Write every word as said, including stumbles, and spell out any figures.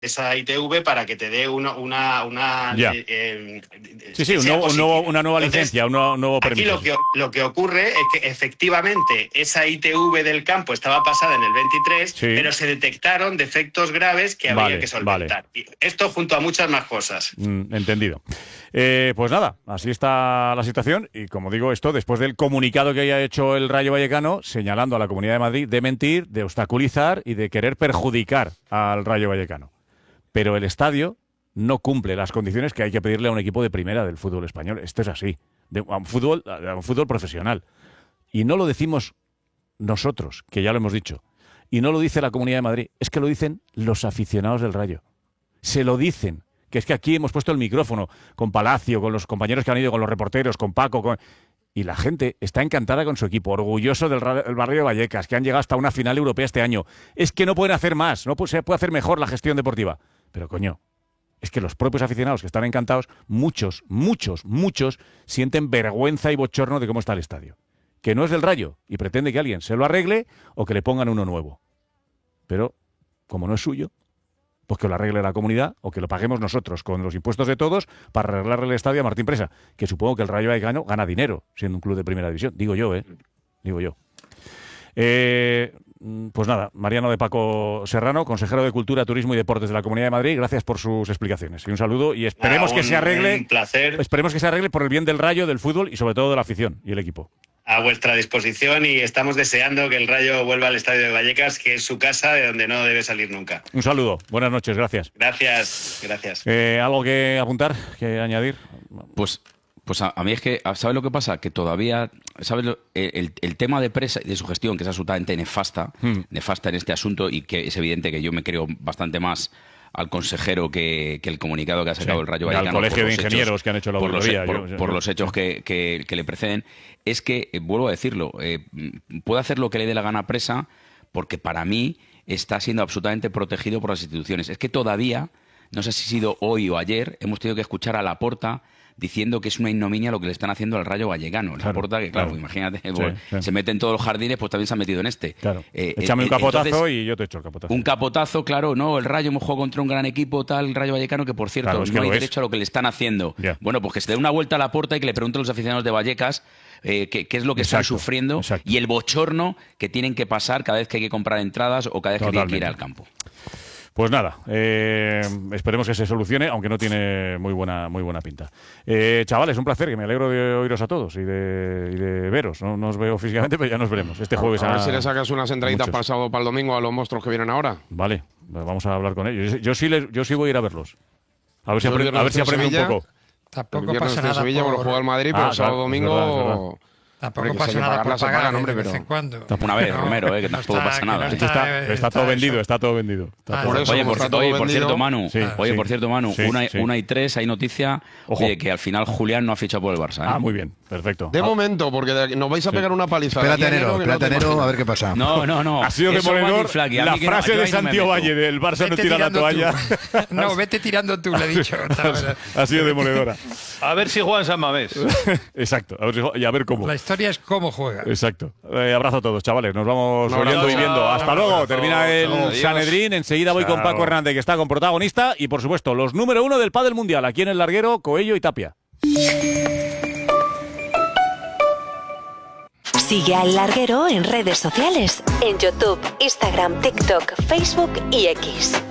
esa I T V para que te dé una... una, una eh, eh, sí, sí, un nuevo, un nuevo, una nueva Entonces, licencia, un nuevo, nuevo permiso. Aquí lo que, lo que ocurre es que efectivamente esa I T V del campo estaba pasada en el veintitrés, sí. pero se detectaron defectos graves que vale, había que solventar. Vale. Esto junto a muchas más cosas. Mm, entendido. Eh, pues nada, así está la situación y como digo esto, después del comunicado que haya hecho el Rayo Vallecano señalando a la Comunidad de Madrid de mentir, de obstaculizar y de querer perjudicar al Rayo Vallecano. Pero el estadio no cumple las condiciones que hay que pedirle a un equipo de primera del fútbol español. Esto es así, de, a, un fútbol, a un fútbol profesional. Y no lo decimos nosotros, que ya lo hemos dicho, y no lo dice la Comunidad de Madrid, es que lo dicen los aficionados del Rayo. Se lo dicen, que es que aquí hemos puesto el micrófono con Palacio, con los compañeros que han ido, con los reporteros, con Paco, con... y la gente está encantada con su equipo, orgulloso del, del barrio de Vallecas, que han llegado hasta una final europea este año. Es que no pueden hacer más, no se puede hacer mejor la gestión deportiva. Pero coño, es que los propios aficionados que están encantados, muchos, muchos, muchos sienten vergüenza y bochorno de cómo está el estadio. Que no es del Rayo y pretende que alguien se lo arregle o que le pongan uno nuevo. Pero, como no es suyo, pues que lo arregle la comunidad o que lo paguemos nosotros con los impuestos de todos para arreglarle el estadio a Martín Presa, que supongo que el Rayo Vallecano gana dinero siendo un club de primera división. Digo yo, ¿eh? Digo yo. Eh... Pues nada, Mariano de Paco Serrano, consejero de Cultura, Turismo y Deportes de la Comunidad de Madrid, gracias por sus explicaciones. Y un saludo y esperemos ah, un, que se arregle. Un placer. Esperemos que se arregle por el bien del Rayo, del fútbol y sobre todo de la afición y el equipo. A vuestra disposición y estamos deseando que el Rayo vuelva al estadio de Vallecas, que es su casa, de donde no debe salir nunca. Un saludo, buenas noches, gracias. Gracias, gracias. Eh, ¿Algo que apuntar, que añadir? Pues... Pues a, a mí es que, ¿sabes lo que pasa? Que todavía, ¿sabes? Lo, el, el tema de Presa y de su gestión, que es absolutamente nefasta, hmm. nefasta en este asunto y que es evidente que yo me creo bastante más al consejero que, que el comunicado que ha sacado sí, el Rayo Vallecano. Al colegio de ingenieros hechos, que han hecho la auditoría. Por, los, por, yo, por yo, los hechos que, que, que le preceden. Es que, eh, vuelvo a decirlo, eh, puede hacer lo que le dé la gana a Presa porque para mí está siendo absolutamente protegido por las instituciones. Es que todavía, no sé si ha sido hoy o ayer, hemos tenido que escuchar a Laporta diciendo que es una ignominia lo que le están haciendo al Rayo Vallecano. Claro, Laporta, que claro, claro. imagínate, sí, pues, sí. se mete en todos los jardines, pues también se ha metido en este. Claro. Eh, Échame eh, un capotazo entonces, y yo te echo el capotazo. Un capotazo, claro, no, el Rayo hemos jugado contra un gran equipo, tal, el Rayo Vallecano, que por cierto, claro, es que no hay es. derecho a lo que le están haciendo. Yeah. Bueno, pues que se dé una vuelta a Laporta y que le pregunte a los aficionados de Vallecas eh, qué, qué es lo que exacto, están sufriendo exacto. y el bochorno que tienen que pasar cada vez que hay que comprar entradas o cada vez Totalmente. que tienen que ir al campo. Pues nada, eh, esperemos que se solucione, aunque no tiene muy buena muy buena pinta. Eh, chavales, un placer, que me alegro de oíros a todos y de, y de veros. No, no os veo físicamente, pero ya nos veremos. Este jueves a, a ver a, si le sacas unas entraditas para el sábado, para el domingo a los monstruos que vienen ahora. Vale, vamos a hablar con ellos. Yo, yo, sí, les, yo sí voy a ir a verlos. A ver si, aprendo, a ver si aprendo un poco. Tampoco pasa nada Sevilla, por... bueno, juega el Madrid, pero ah, el sábado claro, domingo... Es verdad, es verdad. Tampoco pasa nada por pagar, pagan, hombre, de vez en cuando. Una vez, no, Romero, eh, que no tampoco está, pasa nada. No está, está, está, está todo vendido, está todo vendido. Está ah, todo por eso, oye, por, todo oye por cierto, Manu, sí, oye, sí. por cierto, Manu, sí, una, sí. una y tres, hay noticia oye, que al final Julián no ha fichado por el Barça. ¿eh? Ah, muy bien, perfecto. De ah. momento, porque nos vais a pegar sí. una paliza. Espérate enero, espérate enero, a ver qué pasa. No, no, no. Ha sido demoledor la frase de Santiago Valle del Barça no tira la toalla. No, vete tirando tú, le he dicho. Ha sido demoledora. A ver si juegan San Mamés. Exacto, a ver si, y a ver cómo. La historia es cómo juega. Exacto. Eh, abrazo a todos, chavales. Nos vamos no, oyendo y viendo. Hasta luego. Abrazo. Termina el Adiós. Sanedrín. Enseguida voy Chao. con Paco Hernández, que está con protagonista. Y, por supuesto, los número uno del pádel mundial. Aquí en el larguero, Coello y Tapia. Sigue al Larguero en redes sociales. En YouTube, Instagram, TikTok, Facebook y X.